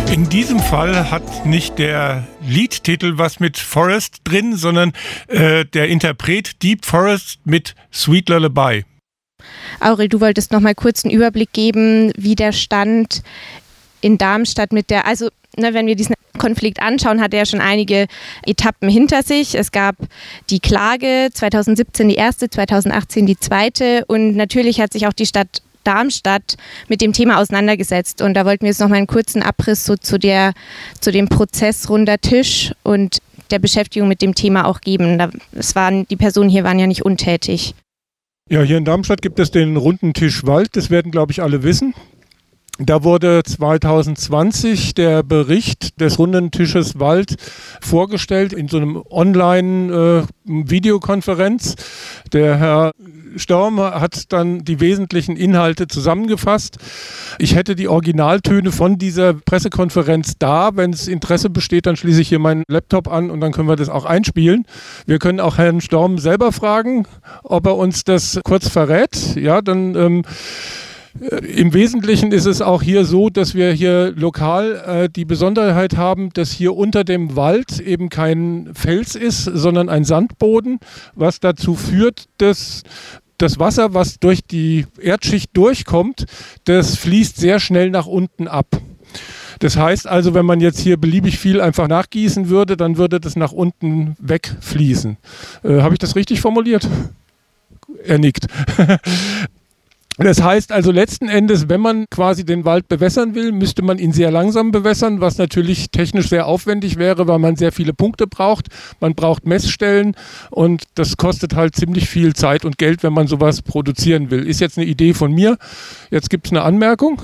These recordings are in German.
In diesem Fall hat nicht der Liedtitel was mit Forest drin, sondern der Interpret Deep Forest mit Sweet Lullaby. Aurel, du wolltest noch mal kurz einen Überblick geben, wie der Stand in Darmstadt wenn wir diesen Konflikt anschauen, hat er schon einige Etappen hinter sich. Es gab die Klage, 2017 die erste, 2018 die zweite und natürlich hat sich auch die Stadt Darmstadt mit dem Thema auseinandergesetzt. Und da wollten wir jetzt noch mal einen kurzen Abriss zu dem Prozess runder Tisch und der Beschäftigung mit dem Thema auch geben. Die Personen hier waren ja nicht untätig. Ja, hier in Darmstadt gibt es den runden Tisch Wald, das werden, glaube ich, alle wissen. Da wurde 2020 der Bericht des runden Tisches Wald vorgestellt in so einem Online-Videokonferenz. Der Herr Storm hat dann die wesentlichen Inhalte zusammengefasst. Ich hätte die Originaltöne von dieser Pressekonferenz da. Wenn es Interesse besteht, dann schließe ich hier meinen Laptop an und dann können wir das auch einspielen. Wir können auch Herrn Storm selber fragen, ob er uns das kurz verrät. Ja, dann im Wesentlichen ist es auch hier so, dass wir hier lokal die Besonderheit haben, dass hier unter dem Wald eben kein Fels ist, sondern ein Sandboden, was dazu führt, dass das Wasser, was durch die Erdschicht durchkommt, das fließt sehr schnell nach unten ab. Das heißt also, wenn man jetzt hier beliebig viel einfach nachgießen würde, dann würde das nach unten wegfließen. Habe ich das richtig formuliert? Er nickt. Das heißt also letzten Endes, wenn man quasi den Wald bewässern will, müsste man ihn sehr langsam bewässern, was natürlich technisch sehr aufwendig wäre, weil man sehr viele Punkte braucht. Man braucht Messstellen und das kostet halt ziemlich viel Zeit und Geld, wenn man sowas produzieren will. Ist jetzt eine Idee von mir. Jetzt gibt es eine Anmerkung.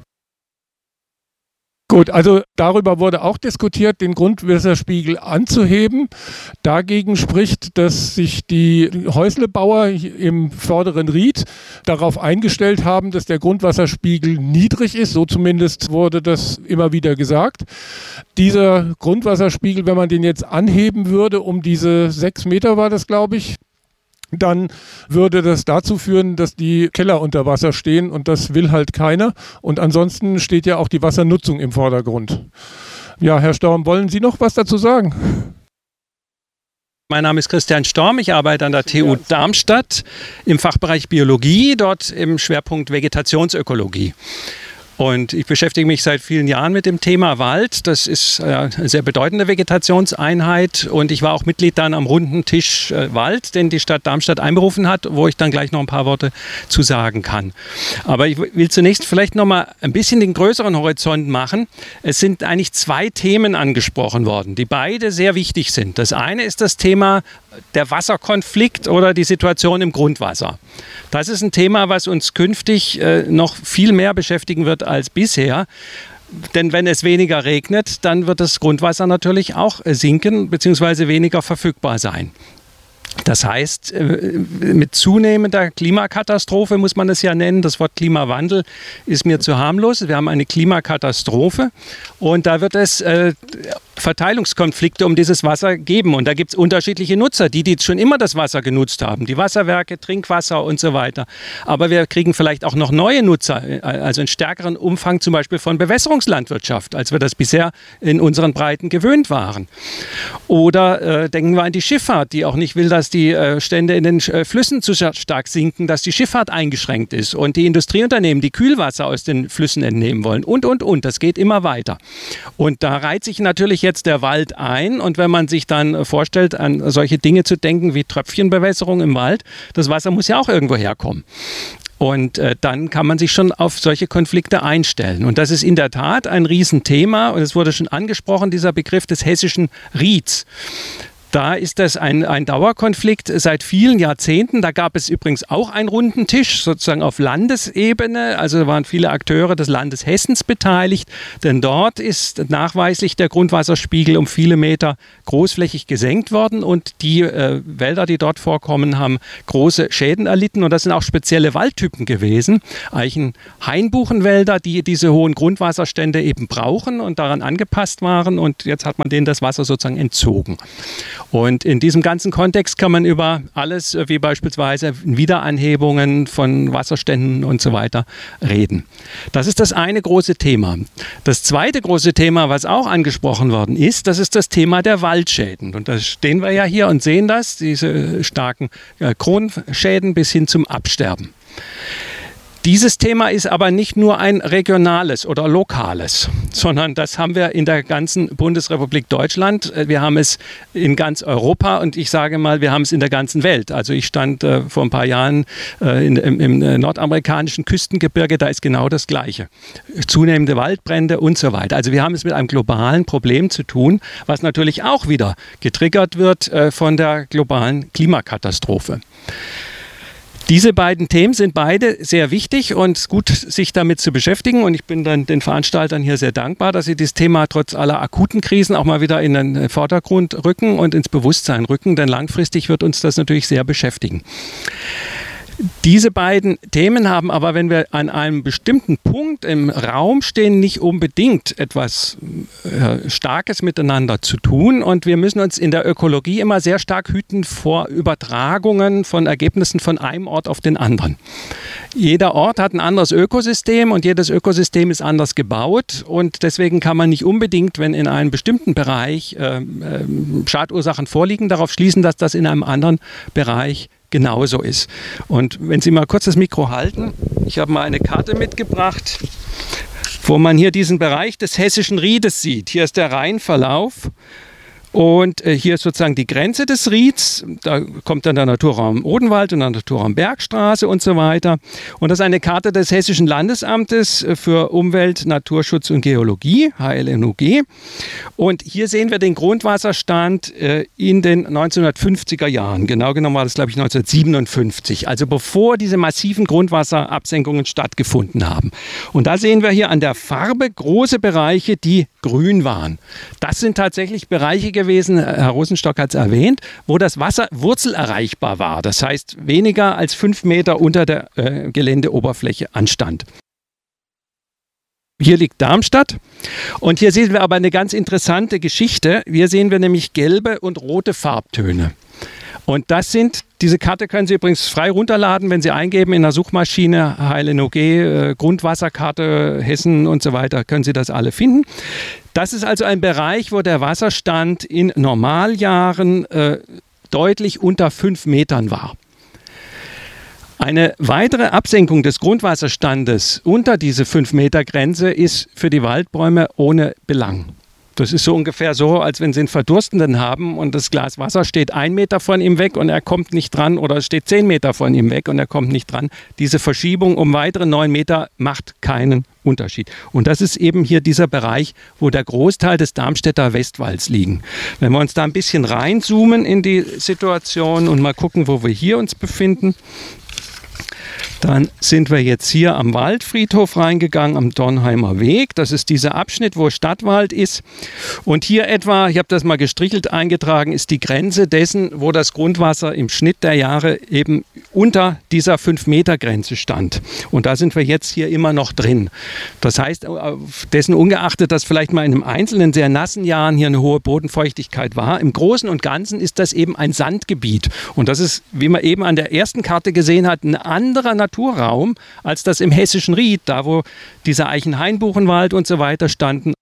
Gut, also darüber wurde auch diskutiert, den Grundwasserspiegel anzuheben. Dagegen spricht, dass sich die Häuslebauer im vorderen Ried darauf eingestellt haben, dass der Grundwasserspiegel niedrig ist. So zumindest wurde das immer wieder gesagt. Dieser Grundwasserspiegel, wenn man den jetzt anheben würde, um diese 6 Meter war das, glaube ich, dann würde das dazu führen, dass die Keller unter Wasser stehen und das will halt keiner. Und ansonsten steht ja auch die Wassernutzung im Vordergrund. Ja, Herr Storm, wollen Sie noch was dazu sagen? Mein Name ist Christian Storm, ich arbeite an der TU Darmstadt im Fachbereich Biologie, dort im Schwerpunkt Vegetationsökologie. Und ich beschäftige mich seit vielen Jahren mit dem Thema Wald. Das ist eine sehr bedeutende Vegetationseinheit. Und ich war auch Mitglied dann am runden Tisch Wald, den die Stadt Darmstadt einberufen hat, wo ich dann gleich noch ein paar Worte zu sagen kann. Aber ich will zunächst vielleicht noch mal ein bisschen den größeren Horizont machen. Es sind eigentlich 2 Themen angesprochen worden, die beide sehr wichtig sind. Das eine ist das Thema der Wasserkonflikt oder die Situation im Grundwasser. Das ist ein Thema, was uns künftig noch viel mehr beschäftigen wird als bisher. Denn wenn es weniger regnet, dann wird das Grundwasser natürlich auch sinken bzw. weniger verfügbar sein. Das heißt, mit zunehmender Klimakatastrophe muss man es ja nennen. Das Wort Klimawandel ist mir zu harmlos. Wir haben eine Klimakatastrophe und da wird es Verteilungskonflikte um dieses Wasser geben. Und da gibt es unterschiedliche Nutzer, die schon immer das Wasser genutzt haben. Die Wasserwerke, Trinkwasser und so weiter. Aber wir kriegen vielleicht auch noch neue Nutzer, also einen stärkeren Umfang zum Beispiel von Bewässerungslandwirtschaft, als wir das bisher in unseren Breiten gewöhnt waren. Oder denken wir an die Schifffahrt, die auch nicht will, dass die Stände in den Flüssen zu stark sinken, dass die Schifffahrt eingeschränkt ist. Und die Industrieunternehmen, die Kühlwasser aus den Flüssen entnehmen wollen. Und. Das geht immer weiter. Und da reiht sich natürlich jetzt der Wald ein. Und wenn man sich dann vorstellt, an solche Dinge zu denken wie Tröpfchenbewässerung im Wald, das Wasser muss ja auch irgendwo herkommen. Und dann kann man sich schon auf solche Konflikte einstellen. Und das ist in der Tat ein Riesenthema. Und es wurde schon angesprochen, dieser Begriff des hessischen Rieds. Da ist das ein Dauerkonflikt seit vielen Jahrzehnten. Da gab es übrigens auch einen runden Tisch, sozusagen auf Landesebene. Also da waren viele Akteure des Landes Hessens beteiligt. Denn dort ist nachweislich der Grundwasserspiegel um viele Meter großflächig gesenkt worden. Und die Wälder, die dort vorkommen, haben große Schäden erlitten. Und das sind auch spezielle Waldtypen gewesen. Eichen-Hainbuchenwälder, die diese hohen Grundwasserstände eben brauchen und daran angepasst waren. Und jetzt hat man denen das Wasser sozusagen entzogen. Und in diesem ganzen Kontext kann man über alles, wie beispielsweise Wiederanhebungen von Wasserständen und so weiter, reden. Das ist das eine große Thema. Das zweite große Thema, was auch angesprochen worden ist, das ist das Thema der Waldschäden. Und da stehen wir ja hier und sehen das, diese starken Kronschäden bis hin zum Absterben. Dieses Thema ist aber nicht nur ein regionales oder lokales, sondern das haben wir in der ganzen Bundesrepublik Deutschland. Wir haben es in ganz Europa und ich sage mal, wir haben es in der ganzen Welt. Also ich stand vor ein paar Jahren im nordamerikanischen Küstengebirge, da ist genau das Gleiche. Zunehmende Waldbrände und so weiter. Also wir haben es mit einem globalen Problem zu tun, was natürlich auch wieder getriggert wird von der globalen Klimakatastrophe. Diese beiden Themen sind beide sehr wichtig und gut, sich damit zu beschäftigen. Und ich bin dann den Veranstaltern hier sehr dankbar, dass sie dieses Thema trotz aller akuten Krisen auch mal wieder in den Vordergrund rücken und ins Bewusstsein rücken. Denn langfristig wird uns das natürlich sehr beschäftigen. Diese beiden Themen haben aber, wenn wir an einem bestimmten Punkt im Raum stehen, nicht unbedingt etwas Starkes miteinander zu tun. Und wir müssen uns in der Ökologie immer sehr stark hüten vor Übertragungen von Ergebnissen von einem Ort auf den anderen. Jeder Ort hat ein anderes Ökosystem und jedes Ökosystem ist anders gebaut. Und deswegen kann man nicht unbedingt, wenn in einem bestimmten Bereich Schadursachen vorliegen, darauf schließen, dass das in einem anderen Bereich genauso ist. Und wenn Sie mal kurz das Mikro halten, ich habe mal eine Karte mitgebracht, wo man hier diesen Bereich des Hessischen Riedes sieht. Hier ist der Rheinverlauf und hier ist sozusagen die Grenze des Rieds. Da kommt dann der Naturraum Odenwald und der Naturraum Bergstraße und so weiter. Und das ist eine Karte des Hessischen Landesamtes für Umwelt, Naturschutz und Geologie, HLNUG. Und hier sehen wir den Grundwasserstand in den 1950er Jahren. Genau genommen war das, glaube ich, 1957. Also bevor diese massiven Grundwasserabsenkungen stattgefunden haben. Und da sehen wir hier an der Farbe große Bereiche, die grün waren. Das sind tatsächlich Bereiche gewesen, Herr Rosenstock hat es erwähnt, wo das Wasser wurzelerreichbar war. Das heißt, weniger als 5 Meter unter der Geländeoberfläche anstand. Hier liegt Darmstadt und hier sehen wir aber eine ganz interessante Geschichte. Hier sehen wir nämlich gelbe und rote Farbtöne. Und diese Karte können Sie übrigens frei runterladen, wenn Sie eingeben in der Suchmaschine HLNOG, Grundwasserkarte Hessen und so weiter, können Sie das alle finden. Das ist also ein Bereich, wo der Wasserstand in Normaljahren deutlich unter 5 Metern war. Eine weitere Absenkung des Grundwasserstandes unter diese 5-Meter-Grenze ist für die Waldbäume ohne Belang. Das ist so ungefähr so, als wenn Sie einen Verdurstenden haben und das Glas Wasser steht 1 Meter von ihm weg und er kommt nicht dran oder es steht 10 Meter von ihm weg und er kommt nicht dran. Diese Verschiebung um weitere 9 Meter macht keinen Unterschied. Und das ist eben hier dieser Bereich, wo der Großteil des Darmstädter Westwalds liegen. Wenn wir uns da ein bisschen reinzoomen in die Situation und mal gucken, wo wir hier uns befinden, dann sind wir jetzt hier am Waldfriedhof reingegangen, am Dornheimer Weg. Das ist dieser Abschnitt, wo Stadtwald ist. Und hier etwa, ich habe das mal gestrichelt eingetragen, ist die Grenze dessen, wo das Grundwasser im Schnitt der Jahre eben unter dieser 5-Meter-Grenze stand. Und da sind wir jetzt hier immer noch drin. Das heißt, dessen ungeachtet, dass vielleicht mal in einem einzelnen sehr nassen Jahren hier eine hohe Bodenfeuchtigkeit war, im Großen und Ganzen ist das eben ein Sandgebiet. Und das ist, wie man eben an der ersten Karte gesehen hat, ein anderer Naturraum als das im Hessischen Ried, da wo dieser Eichenhainbuchenwald und so weiter standen,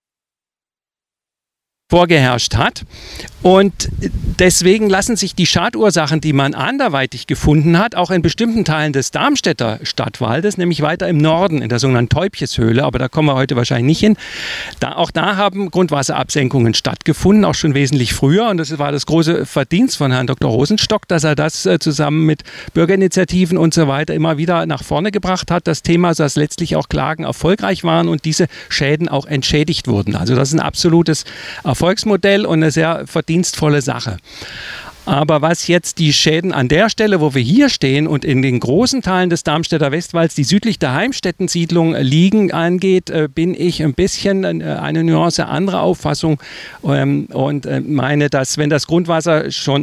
vorgeherrscht hat. Und deswegen lassen sich die Schadursachen, die man anderweitig gefunden hat, auch in bestimmten Teilen des Darmstädter Stadtwaldes, nämlich weiter im Norden, in der sogenannten Teubcheshöhle, aber da kommen wir heute wahrscheinlich nicht hin, auch da haben Grundwasserabsenkungen stattgefunden, auch schon wesentlich früher. Und das war das große Verdienst von Herrn Dr. Rosenstock, dass er das zusammen mit Bürgerinitiativen und so weiter immer wieder nach vorne gebracht hat, das Thema, dass letztlich auch Klagen erfolgreich waren und diese Schäden auch entschädigt wurden. Also das ist ein absolutes Erfolgsmodell und eine sehr verdienstvolle Sache. Aber was jetzt die Schäden an der Stelle, wo wir hier stehen und in den großen Teilen des Darmstädter Westwalds, die südlich der Heimstätten-Siedlung liegen, angeht, bin ich ein bisschen eine Nuance anderer Auffassung und meine, dass wenn das Grundwasser schon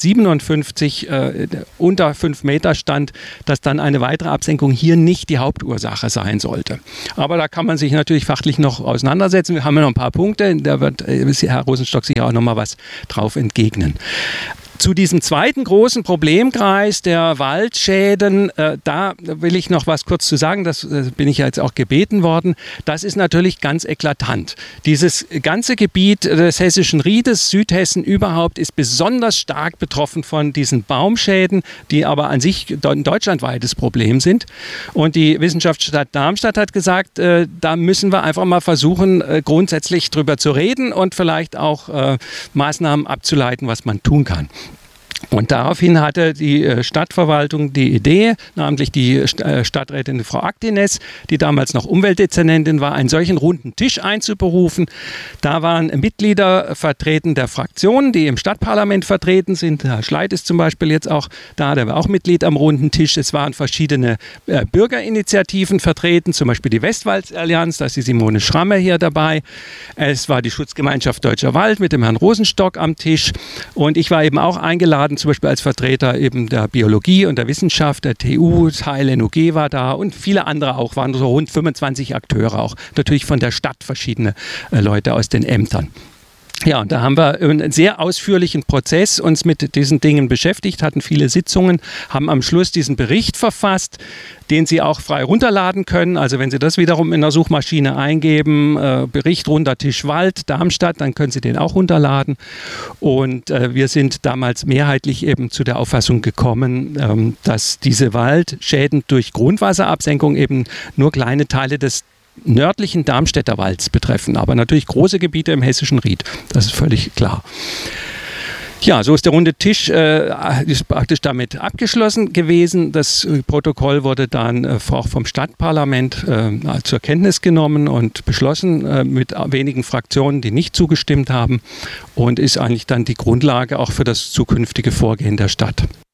1957 unter 5 Meter stand, dass dann eine weitere Absenkung hier nicht die Hauptursache sein sollte. Aber da kann man sich natürlich fachlich noch auseinandersetzen. Wir haben ja noch ein paar Punkte, da wird Herr Rosenstock sicher auch noch mal was drauf entgegnen. Zu diesem zweiten großen Problemkreis der Waldschäden, da will ich noch was kurz zu sagen, das bin ich ja jetzt auch gebeten worden. Das ist natürlich ganz eklatant. Dieses ganze Gebiet des Hessischen Riedes, Südhessen überhaupt, ist besonders stark betroffen von diesen Baumschäden, die aber an sich ein deutschlandweites Problem sind. Und die Wissenschaftsstadt Darmstadt hat gesagt, da müssen wir einfach mal versuchen, grundsätzlich drüber zu reden und vielleicht auch Maßnahmen abzuleiten, was man tun kann. Und daraufhin hatte die Stadtverwaltung die Idee, namentlich die Stadträtin Frau Aktines, die damals noch Umweltdezernentin war, einen solchen runden Tisch einzuberufen. Da waren Mitglieder vertreten der Fraktionen, die im Stadtparlament vertreten sind. Herr Schleit ist zum Beispiel jetzt auch da, der war auch Mitglied am runden Tisch. Es waren verschiedene Bürgerinitiativen vertreten, zum Beispiel die Westwaldallianz, da ist die Simone Schramme hier dabei. Es war die Schutzgemeinschaft Deutscher Wald mit dem Herrn Rosenstock am Tisch. Und ich war eben auch eingeladen, zum Beispiel als Vertreter eben der Biologie und der Wissenschaft, der TU, Teil NUG war da und viele andere auch, waren so rund 25 Akteure auch, natürlich von der Stadt verschiedene Leute aus den Ämtern. Ja, und da haben wir einen sehr ausführlichen Prozess uns mit diesen Dingen beschäftigt, hatten viele Sitzungen, haben am Schluss diesen Bericht verfasst, den Sie auch frei runterladen können. Also wenn Sie das wiederum in der Suchmaschine eingeben, Bericht runter Tisch Wald, Darmstadt, dann können Sie den auch runterladen. Und wir sind damals mehrheitlich eben zu der Auffassung gekommen, dass diese Waldschäden durch Grundwasserabsenkung eben nur kleine Teile des nördlichen Darmstädter Walds betreffen, aber natürlich große Gebiete im Hessischen Ried. Das ist völlig klar. Ja, so ist der runde Tisch ist praktisch damit abgeschlossen gewesen. Das Protokoll wurde dann auch vom Stadtparlament zur Kenntnis genommen und beschlossen mit wenigen Fraktionen, die nicht zugestimmt haben, und ist eigentlich dann die Grundlage auch für das zukünftige Vorgehen der Stadt.